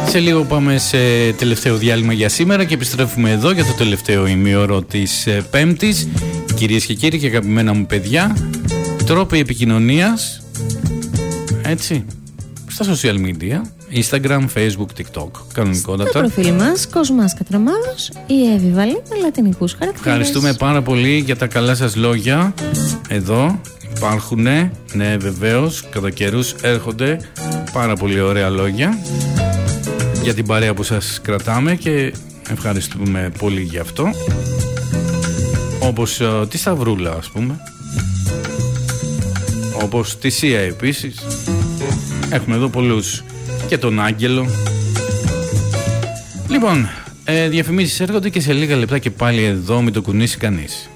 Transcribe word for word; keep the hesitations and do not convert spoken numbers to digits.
Σε λίγο πάμε σε τελευταίο διάλειμμα για σήμερα και επιστρέφουμε εδώ για το τελευταίο ημίωρο της Πέμπτης. Κυρίες και κύριοι και αγαπημένα μου παιδιά, τρόποι επικοινωνίας, έτσι, στα social media, Instagram, Facebook, TikTok, κανονικότατα. Στο προφίλ μας, Κοσμάς Κατραμάλος, η Εύη Βαλή με λατινικούς χαρακτήρες. Ευχαριστούμε πάρα πολύ για τα καλά σας λόγια. Εδώ υπάρχουνε, ναι βεβαίως, κατά καιρούς έρχονται πάρα πολύ ωραία λόγια για την παρέα που σας κρατάμε και ευχαριστούμε πολύ για αυτό. Όπως uh, τη Σταυρούλα, ας πούμε, όπως τη Σία επίσης. Έχουμε εδώ πολλούς, και τον Άγγελο. Λοιπόν, ε, διαφημίσεις έρχονται και σε λίγα λεπτά και πάλι εδώ, μην το κουνήσει κανείς.